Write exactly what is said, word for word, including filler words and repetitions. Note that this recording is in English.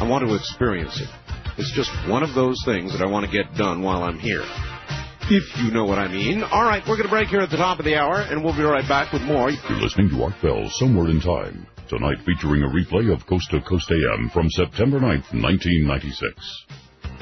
I want to experience it. It's just one of those things that I want to get done while I'm here. If you know what I mean. All right, we're going to break here at the top of the hour, and we'll be right back with more. You're listening to Art Bell, Somewhere in Time. Tonight featuring a replay of Coast to Coast A M from September ninth, nineteen ninety-six.